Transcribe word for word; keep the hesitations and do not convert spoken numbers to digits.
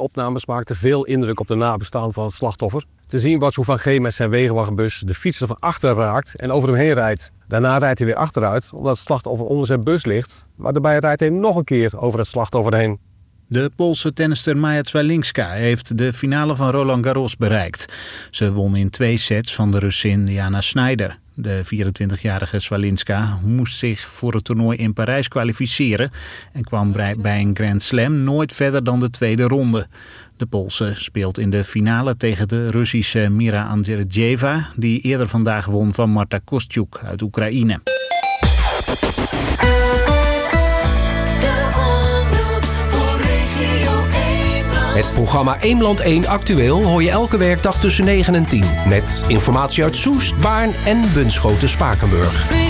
opnames maakten veel indruk op de nabestaanden van het slachtoffer. Te zien was hoe Van G met zijn wegenwagenbus de fietser van achteren raakt en over hem heen rijdt. Daarna rijdt hij weer achteruit omdat het slachtoffer onder zijn bus ligt. Maar daarbij rijdt hij nog een keer over het slachtoffer heen. De Poolse tennister Maja Swialinska heeft de finale van Roland Garros bereikt. Ze won in twee sets van de Russin Jana Schneider. De vierentwintigjarige Swialinska moest zich voor het toernooi in Parijs kwalificeren en kwam bij een Grand Slam nooit verder dan de tweede ronde. De Poolse speelt in de finale tegen de Russische Mira Andreeva, die eerder vandaag won van Marta Kostyuk uit Oekraïne. Het programma Eemland één Actueel hoor je elke werkdag tussen negen en tien. Met informatie uit Soest, Baarn en Bunschoten-Spakenburg.